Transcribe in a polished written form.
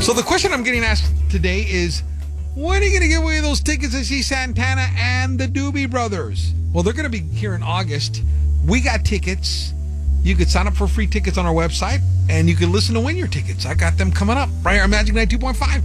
So the question I'm getting asked today is, when are you going to give away those tickets to see Santana and the Doobie Brothers? Well, they're going to be here in August. We got tickets. You could sign up for free tickets on our website, and you can listen to win your tickets. I got them coming up right here on Magic 92.5.